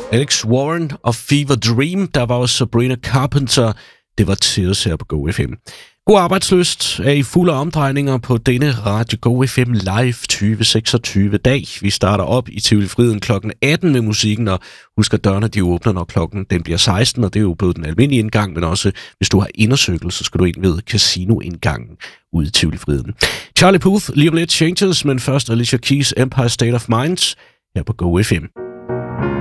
Alex Warren og Fever Dream. Der var også Sabrina Carpenter. Det var Tears her på Go FM. God arbejdsløst er i fulde omdrejninger på denne Radio Go FM Live 2026 dag. Vi starter op i Tivoli Friheden kl. 18 med musikken, og husk at dørene de åbner, når klokken den bliver 16, og det er jo både den almindelige indgang, men også hvis du har indercirkel, så skal du ind ved casinoindgangen ude i Tivoli Friheden. Charlie Puth, lige om lidt Changes, men først Alicia Keys' Empire State of Mind her på Go FM.